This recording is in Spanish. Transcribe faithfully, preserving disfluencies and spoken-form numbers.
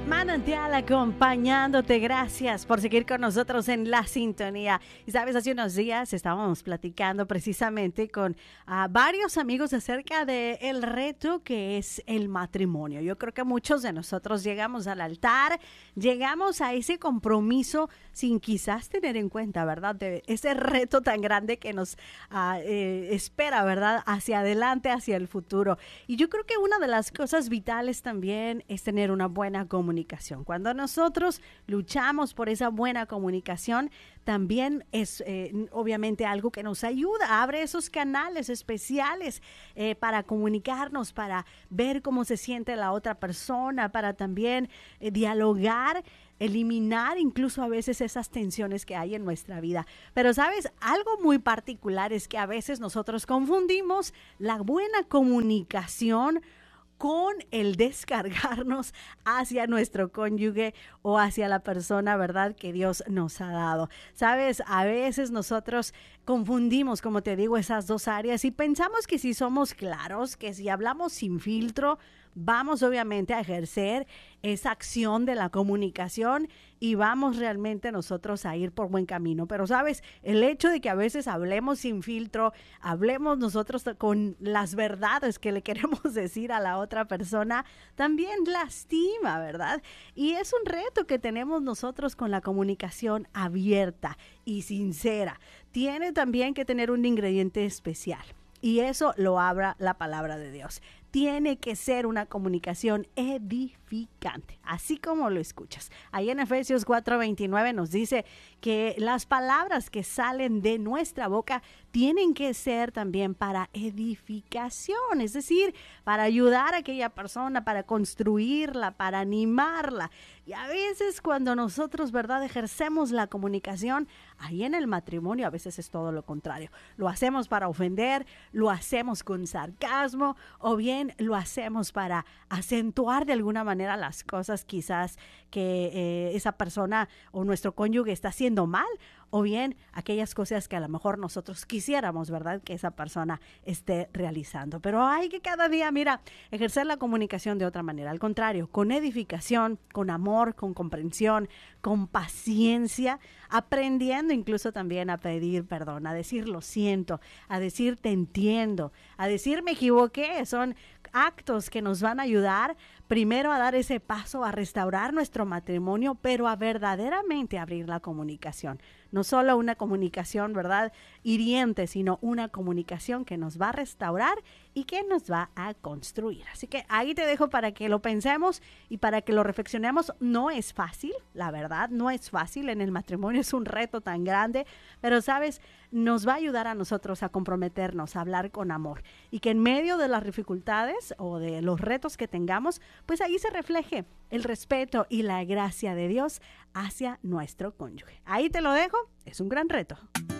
Manantial acompañándote, gracias por seguir con nosotros en la sintonía. Y sabes, hace unos días estábamos platicando precisamente con uh, varios amigos acerca del reto que es el matrimonio. Yo creo que muchos de nosotros llegamos al altar, llegamos a ese compromiso sin quizás tener en cuenta, ¿verdad? De ese reto tan grande que nos uh, eh, espera, ¿verdad? Hacia adelante, hacia el futuro. Y yo creo que una de las cosas vitales también es tener una buena comunicación. Cuando nosotros luchamos por esa buena comunicación, también es eh, obviamente algo que nos ayuda, abre esos canales especiales eh, para comunicarnos, para ver cómo se siente la otra persona, para también eh, dialogar, eliminar incluso a veces esas tensiones que hay en nuestra vida. Pero sabes, algo muy particular es que a veces nosotros confundimos la buena comunicación con el descargarnos hacia nuestro cónyuge o hacia la persona, ¿verdad?, que Dios nos ha dado. Sabes, a veces nosotros confundimos, como te digo, esas dos áreas y pensamos que si somos claros, que si hablamos sin filtro, vamos obviamente a ejercer esa acción de la comunicación y vamos realmente nosotros a ir por buen camino. Pero sabes, el hecho de que a veces hablemos sin filtro, hablemos nosotros con las verdades que le queremos decir a la otra persona, también lastima, ¿verdad? Y es un reto que tenemos nosotros con la comunicación abierta y sincera. Tiene también que tener un ingrediente especial. Y eso lo habla la palabra de Dios. Tiene que ser una comunicación edificante, así como lo escuchas. Ahí en Efesios cuatro veintinueve nos dice que las palabras que salen de nuestra boca tienen que ser también para edificación, es decir, para ayudar a aquella persona, para construirla, para animarla. Y a veces cuando nosotros, ¿verdad?, ejercemos la comunicación, ahí en el matrimonio a veces es todo lo contrario. Lo hacemos para ofender, lo hacemos con sarcasmo o bien lo hacemos para acentuar de alguna manera las cosas quizás que eh, esa persona o nuestro cónyuge está haciendo mal, o bien aquellas cosas que a lo mejor nosotros quisiéramos, ¿verdad?, que esa persona esté realizando. Pero hay que cada día, mira, ejercer la comunicación de otra manera. Al contrario, con edificación, con amor, con comprensión, con paciencia, aprendiendo incluso también a pedir perdón, a decir lo siento, a decir te entiendo, a decir me equivoqué. Son actos que nos van a ayudar primero a dar ese paso a restaurar nuestro matrimonio, pero a verdaderamente abrir la comunicación. No solo una comunicación, ¿verdad?, hiriente, sino una comunicación que nos va a restaurar y que nos va a construir. Así que ahí te dejo para que lo pensemos y para que lo reflexionemos. No es fácil, la verdad, no es fácil. En el matrimonio es un reto tan grande, pero sabes, nos va a ayudar a nosotros a comprometernos, a hablar con amor y que en medio de las dificultades o de los retos que tengamos, pues ahí se refleje el respeto y la gracia de Dios hacia nuestro cónyuge. Ahí te lo dejo, es un gran reto.